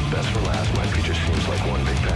best for last. My future seems like one big